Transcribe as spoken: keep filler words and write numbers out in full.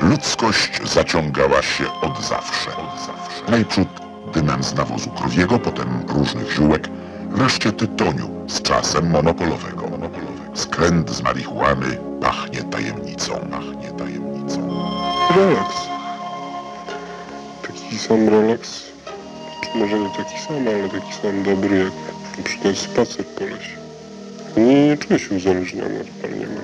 Ludzkość zaciągała się od zawsze. Najprzód dymem z nawozu krowiego, potem różnych ziółek, wreszcie tytoniu, z czasem monopolowego. Skręt z marihuany pachnie tajemnicą, pachnie tajemnicą. Relaks. Taki sam relaks, czy może nie taki sam, ale taki sam dobry jak na przykład spacer po lesie. Nie, nie czuję się uzależniony od palenia.